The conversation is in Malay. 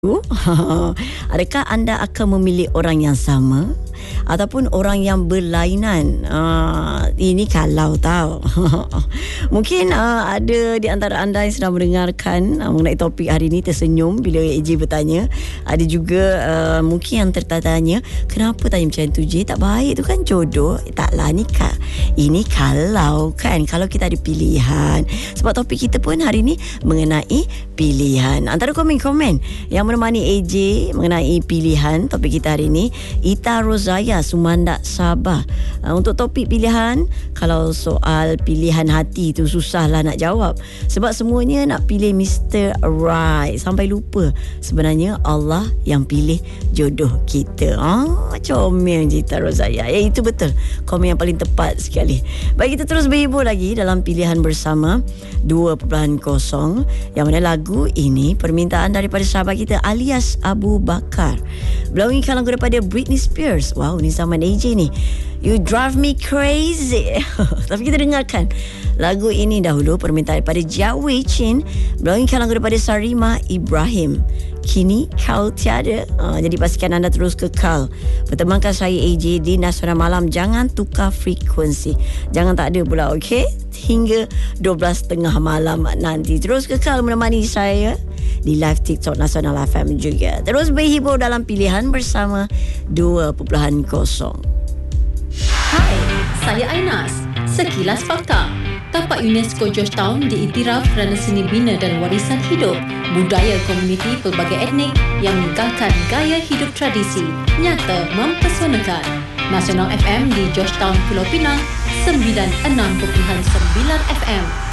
Adakah anda akan memilih orang yang sama ataupun orang yang berlainan? Ini kalau tahu. Mungkin ada di antara anda yang sedang mendengarkan mengenai topik hari ini tersenyum bila AJ bertanya. Ada juga mungkin yang tertanya, kenapa tanya macam tu J? Tak baik tu kan jodoh. Taklah ni ini kalau kan, kalau kita ada pilihan. Sebab topik kita pun hari ini mengenai pilihan. Antara komen-komen yang menemani AJ mengenai pilihan topik kita hari ini, Ita Rozaya Sumandak Sabah. Untuk topik pilihan, kalau soal pilihan hati tu susahlah nak jawab sebab semuanya nak pilih Mr. Right sampai lupa sebenarnya Allah yang pilih jodoh kita. Comel Ita Rozaya. Ya, itu betul komen yang paling tepat sekali. Baik, kita terus berhibur lagi dalam pilihan bersama 2.0, yang mana lagu ini permintaan daripada sahabat kita alias Abu Bakar. Beliau ingin lagu daripada Britney Spears. Wow, ni zaman AJ ni. You Drive Me Crazy. Tapi kita dengarkan lagu ini dahulu, permintaan daripada Jia Wei Chin. Beliau ingin lagu daripada Sarima Ibrahim, Kini Kau Tiada. Jadi pastikan anda terus kekal bertemankan saya AJ di Nasional Malam. Jangan tukar frekuensi, jangan tak ada pula, okey? Hingga 12.30 malam nanti terus kekal menemani saya di live TikTok Nasional FM juga. Terus berhibur dalam pilihan bersama 2.0. Hai, saya Ainas. Sekilas fakta. Tapak UNESCO Georgetown diiktiraf kerana seni bina dan warisan hidup budaya komuniti pelbagai etnik yang meninggalkan gaya hidup tradisi nyata mempesonakan. Nasional FM di Georgetown, Pulau Pinang, 96.9 FM.